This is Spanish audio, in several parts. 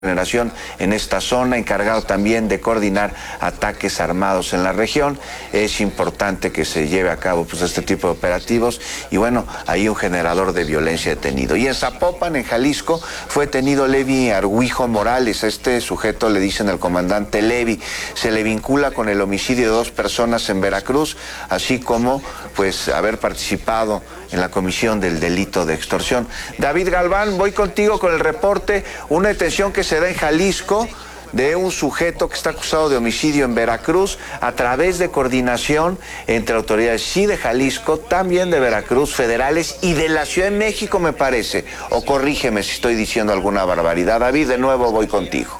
Generación en esta zona, encargado también de coordinar ataques armados en la región. Es importante que se lleve a cabo pues este tipo de operativos y bueno, ahí un generador de violencia detenido. Y en Zapopan, en Jalisco, fue detenido Levi Argüijo Morales. A este sujeto le dicen el comandante Levi. Se le vincula con el homicidio de 2 personas en Veracruz, así como pues haber participado en la comisión del delito de extorsión. David Galván, voy contigo con el reporte. Una detención que se da en Jalisco de un sujeto que está acusado de homicidio en Veracruz a través de coordinación entre autoridades, sí de Jalisco, también de Veracruz, federales y de la Ciudad de México, me parece. O corrígeme si estoy diciendo alguna barbaridad. David, de nuevo voy contigo.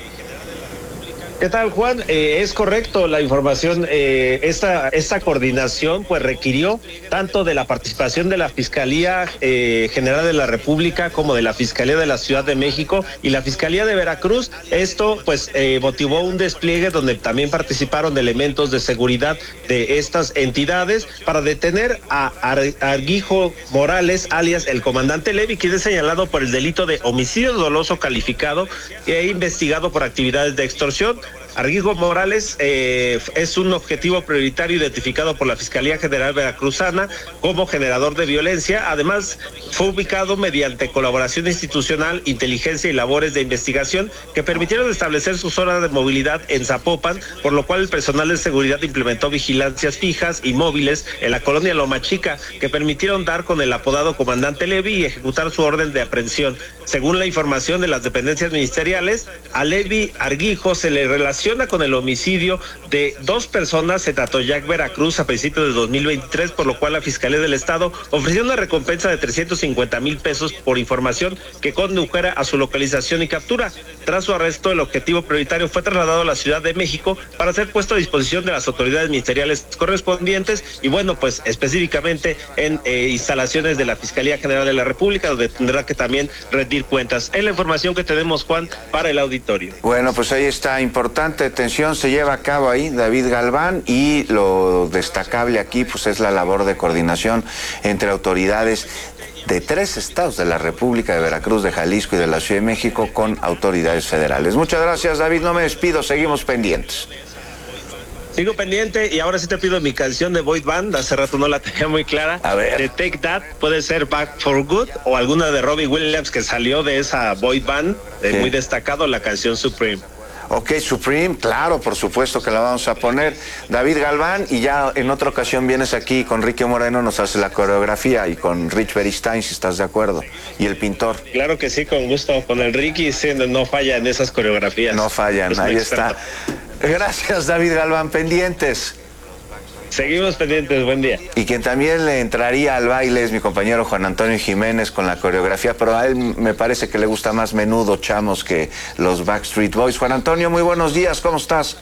¿Qué tal, Juan? Es correcto la información. Esta coordinación pues requirió tanto de la participación de la Fiscalía General de la República como de la Fiscalía de la Ciudad de México y la Fiscalía de Veracruz. Esto pues motivó un despliegue donde también participaron elementos de seguridad de estas entidades para detener a Argüijo Morales, alias el comandante Levi, quien es señalado por el delito de homicidio doloso calificado e investigado por actividades de extorsión. Argüijo Morales es un objetivo prioritario identificado por la Fiscalía General Veracruzana como generador de violencia. Además, fue ubicado mediante colaboración institucional, inteligencia y labores de investigación que permitieron establecer sus zonas de movilidad en Zapopan, por lo cual el personal de seguridad implementó vigilancias fijas y móviles en la colonia Loma Chica, que permitieron dar con el apodado comandante Levi y ejecutar su orden de aprehensión. Según la información de las dependencias ministeriales, a Levi Argüijo se le relaciona con el homicidio de 2 personas en Atoyac, Veracruz, a principios de 2023, por lo cual la Fiscalía del Estado ofreció una recompensa de 350,000 pesos por información que condujera a su localización y captura. Tras su arresto, el objetivo prioritario fue trasladado a la Ciudad de México para ser puesto a disposición de las autoridades ministeriales correspondientes y bueno, pues específicamente en instalaciones de la Fiscalía General de la República, donde tendrá que también rendir cuentas. Es la información que tenemos, Juan, para el auditorio. Bueno, pues ahí está, importante detención se lleva a cabo ahí, David Galván, y lo destacable aquí pues es la labor de coordinación entre autoridades de 3 estados de la República, de Veracruz, de Jalisco y de la Ciudad de México, con autoridades federales. Muchas gracias, David, no me despido, seguimos pendientes. Sigo pendiente y ahora sí te pido mi canción de Boy Band, hace rato no la tenía muy clara. A ver. De Take That, puede ser Back for Good o alguna de Robbie Williams que salió de esa Boy Band, muy destacado, la canción Supreme. Ok, Supreme, claro, por supuesto que la vamos a poner. David Galván, y ya en otra ocasión vienes aquí con Ricky Moreno, nos hace la coreografía, y con Rich Beristain, si estás de acuerdo, y el pintor. Claro que sí, con gusto, con el Ricky, sí, no falla en esas coreografías. No fallan, ahí está. Gracias, David Galván, pendientes. Seguimos pendientes, buen día. Y quien también le entraría al baile es mi compañero Juan Antonio Jiménez con la coreografía, pero a él me parece que le gusta más Menudo, Chamos, que los Backstreet Boys. Juan Antonio, muy buenos días, ¿cómo estás?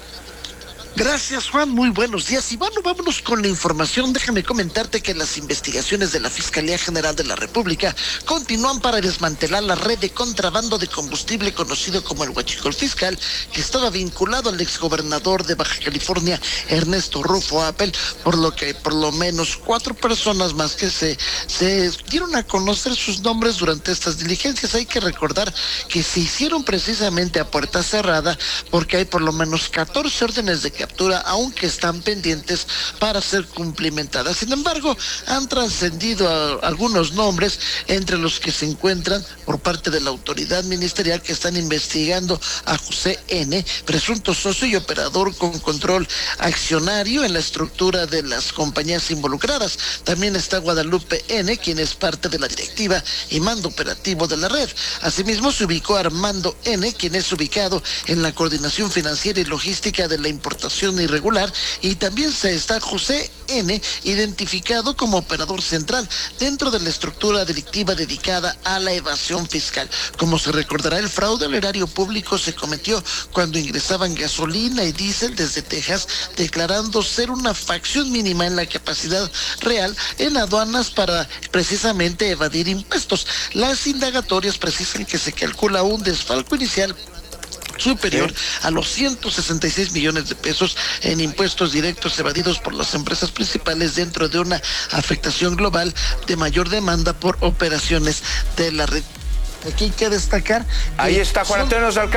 Gracias, Juan, muy buenos días. Y bueno, vámonos con la información. Déjame comentarte que las investigaciones de la Fiscalía General de la República continúan para desmantelar la red de contrabando de combustible conocido como el Huachicol Fiscal, que estaba vinculado al exgobernador de Baja California, Ernesto Rufo Appel, por lo que por lo menos 4 personas más que se dieron a conocer sus nombres durante estas diligencias. Hay que recordar que se hicieron precisamente a puerta cerrada porque hay por lo menos 14 órdenes de captura, aunque están pendientes para ser cumplimentadas. Sin embargo, han trascendido algunos nombres, entre los que se encuentran por parte de la autoridad ministerial que están investigando a José N., presunto socio y operador con control accionario en la estructura de las compañías involucradas. También está Guadalupe N., quien es parte de la directiva y mando operativo de la red. Asimismo, se ubicó a Armando N., quien es ubicado en la coordinación financiera y logística de la importación irregular, y también se está José N., identificado como operador central dentro de la estructura delictiva dedicada a la evasión fiscal. Como se recordará, el fraude al erario público se cometió cuando ingresaban gasolina y diésel desde Texas, declarando ser una facción mínima en la capacidad real en aduanas para precisamente evadir impuestos. Las indagatorias precisan que se calcula un desfalco inicial superior a los 166 millones de pesos en impuestos directos evadidos por las empresas principales dentro de una afectación global de mayor demanda por operaciones de la red. Aquí hay que destacar. Ahí está Juan Antonio Alcázar.